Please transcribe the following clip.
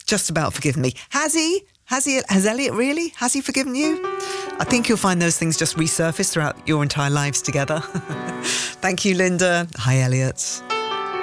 just about forgiven me. Has he? Has Elliot really? Has he forgiven you? I think you'll find those things just resurface throughout your entire lives together. Thank you, Linda. Hi, Elliot.